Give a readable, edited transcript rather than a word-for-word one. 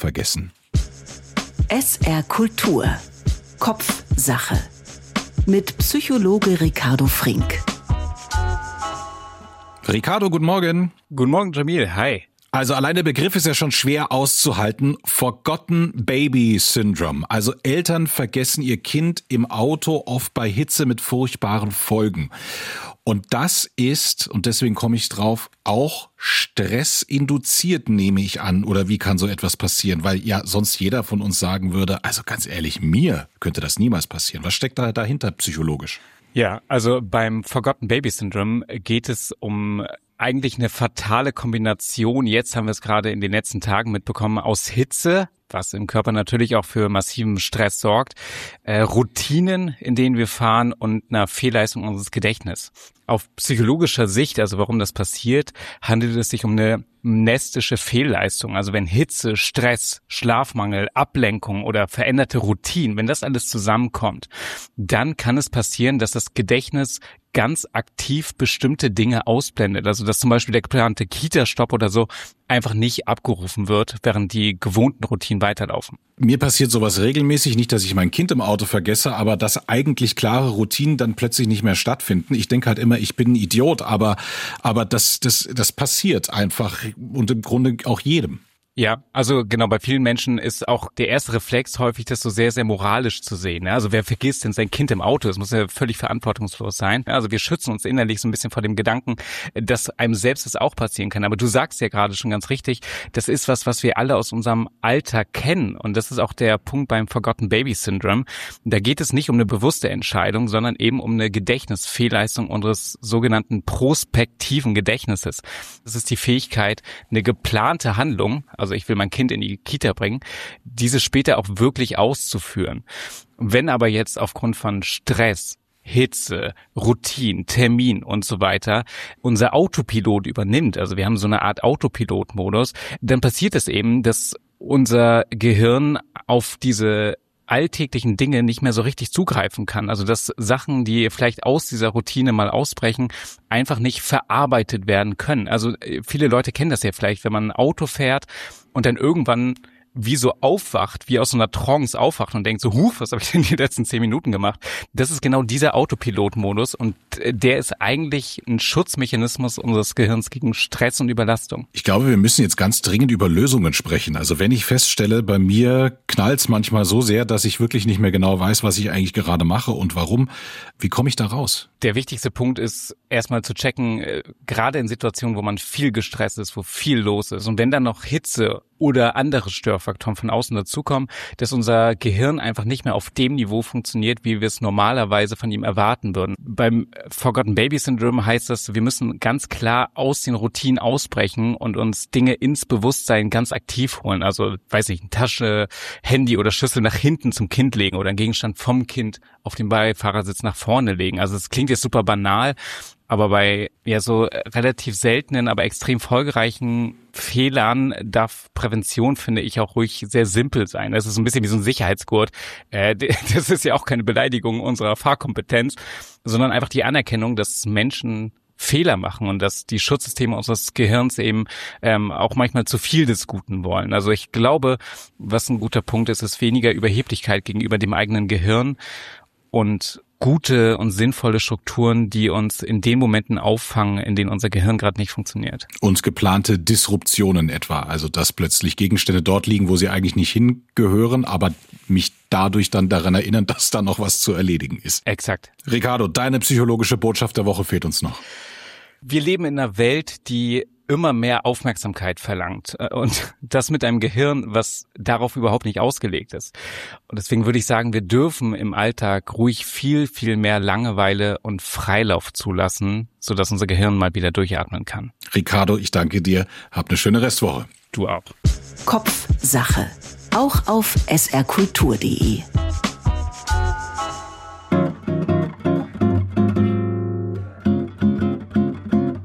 vergessen. SR Kultur. Kopfsache. Mit Psychologe Ricardo Frink. Ricardo, guten Morgen. Guten Morgen, Jamil. Hi. Also allein der Begriff ist ja schon schwer auszuhalten. Forgotten Baby Syndrome. Also Eltern vergessen ihr Kind im Auto, oft bei Hitze mit furchtbaren Folgen. Und das ist, und deswegen komme ich drauf, auch stressinduziert, nehme ich an. Oder wie kann so etwas passieren? Weil ja sonst jeder von uns sagen würde, also ganz ehrlich, mir könnte das niemals passieren. Was steckt da dahinter psychologisch? Ja, also beim Forgotten Baby Syndrome geht es um eigentlich eine fatale Kombination. Jetzt haben wir es gerade in den letzten Tagen mitbekommen aus Hitze, was im Körper natürlich auch für massiven Stress sorgt, Routinen, in denen wir fahren und einer Fehlleistung unseres Gedächtnisses. Auf psychologischer Sicht, also warum das passiert, handelt es sich um eine mnestische Fehlleistung. Also wenn Hitze, Stress, Schlafmangel, Ablenkung oder veränderte Routinen, wenn das alles zusammenkommt, dann kann es passieren, dass das Gedächtnis ganz aktiv bestimmte Dinge ausblendet. Also dass zum Beispiel der geplante Kita-Stopp oder so einfach nicht abgerufen wird, während die gewohnten Routinen weiterlaufen. Mir passiert sowas regelmäßig, nicht, dass ich mein Kind im Auto vergesse, aber dass eigentlich klare Routinen dann plötzlich nicht mehr stattfinden. Ich denke halt immer, ich bin ein Idiot, aber das passiert einfach und im Grunde auch jedem. Ja, also genau, bei vielen Menschen ist auch der erste Reflex häufig, das so sehr, sehr moralisch zu sehen. Also wer vergisst denn sein Kind im Auto? Das muss ja völlig verantwortungslos sein. Also wir schützen uns innerlich so ein bisschen vor dem Gedanken, dass einem selbst das auch passieren kann. Aber du sagst ja gerade schon ganz richtig, das ist was wir alle aus unserem Alltag kennen. Und das ist auch der Punkt beim Forgotten Baby Syndrome. Da geht es nicht um eine bewusste Entscheidung, sondern eben um eine Gedächtnisfehlleistung unseres sogenannten prospektiven Gedächtnisses. Das ist die Fähigkeit, eine geplante Handlung, also ich will mein Kind in die Kita bringen, diese später auch wirklich auszuführen. Wenn aber jetzt aufgrund von Stress, Hitze, Routine, Termin und so weiter unser Autopilot übernimmt, also wir haben so eine Art Autopilot-Modus, dann passiert es eben, dass unser Gehirn auf diese alltäglichen Dinge nicht mehr so richtig zugreifen kann. Also dass Sachen, die vielleicht aus dieser Routine mal ausbrechen, einfach nicht verarbeitet werden können. Also viele Leute kennen das ja vielleicht, wenn man ein Auto fährt und dann irgendwann wie so aufwacht, wie aus so einer Trance aufwacht und denkt so, was habe ich denn die letzten 10 Minuten gemacht? Das ist genau dieser Autopilot-Modus und der ist eigentlich ein Schutzmechanismus unseres Gehirns gegen Stress und Überlastung. Ich glaube, wir müssen jetzt ganz dringend über Lösungen sprechen. Also wenn ich feststelle, bei mir knallt's manchmal so sehr, dass ich wirklich nicht mehr genau weiß, was ich eigentlich gerade mache und warum. Wie komme ich da raus? Der wichtigste Punkt ist, erstmal zu checken, gerade in Situationen, wo man viel gestresst ist, wo viel los ist und wenn dann noch Hitze oder andere Störfaktoren von außen dazukommen, dass unser Gehirn einfach nicht mehr auf dem Niveau funktioniert, wie wir es normalerweise von ihm erwarten würden. Beim Forgotten Baby Syndrome heißt das, wir müssen ganz klar aus den Routinen ausbrechen und uns Dinge ins Bewusstsein ganz aktiv holen. Also, weiß ich, eine Tasche, Handy oder Schüssel nach hinten zum Kind legen oder einen Gegenstand vom Kind auf den Beifahrersitz nach vorne legen. Also es klingt jetzt super banal, aber bei so relativ seltenen, aber extrem folgereichen Fehlern darf Prävention, finde ich, auch ruhig sehr simpel sein. Das ist ein bisschen wie so ein Sicherheitsgurt. Das ist ja auch keine Beleidigung unserer Fahrkompetenz, sondern einfach die Anerkennung, dass Menschen Fehler machen und dass die Schutzsysteme unseres Gehirns eben auch manchmal zu viel des Guten wollen. Also ich glaube, was ein guter Punkt ist, ist weniger Überheblichkeit gegenüber dem eigenen Gehirn und gute und sinnvolle Strukturen, die uns in den Momenten auffangen, in denen unser Gehirn gerade nicht funktioniert. Und geplante Disruptionen etwa, also dass plötzlich Gegenstände dort liegen, wo sie eigentlich nicht hingehören, aber mich dadurch dann daran erinnern, dass da noch was zu erledigen ist. Exakt. Ricardo, deine psychologische Botschaft der Woche fehlt uns noch. Wir leben in einer Welt, die immer mehr Aufmerksamkeit verlangt und das mit einem Gehirn, was darauf überhaupt nicht ausgelegt ist. Und deswegen würde ich sagen, wir dürfen im Alltag ruhig viel, viel mehr Langeweile und Freilauf zulassen, sodass unser Gehirn mal wieder durchatmen kann. Ricardo, ich danke dir. Hab eine schöne Restwoche. Du auch. Kopfsache. Auch auf srkultur.de.